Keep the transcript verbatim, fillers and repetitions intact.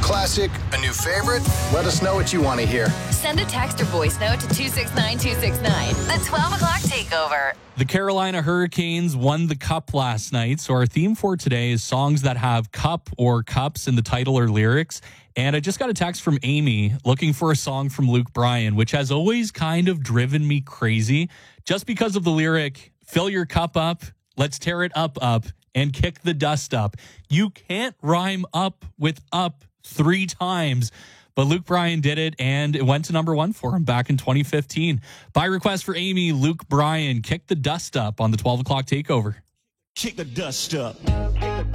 classic, a new favorite? Let us know what you want to hear. Send a text or voice note to two six nine two six nine. The twelve o'clock takeover. The Carolina Hurricanes won the Cup last night, so our theme for today is songs that have cup or cups in the title or lyrics. And I just got a text from Amy looking for a song from Luke Bryan, which has always kind of driven me crazy just because of the lyric, fill your cup up, let's tear it up, up, and kick the dust up. You can't rhyme up with up three times. But Luke Bryan did it, and it went to number one for him back in twenty fifteen. By request for Amy, Luke Bryan, Kick the Dust Up on the twelve o'clock takeover. Kick the dust up.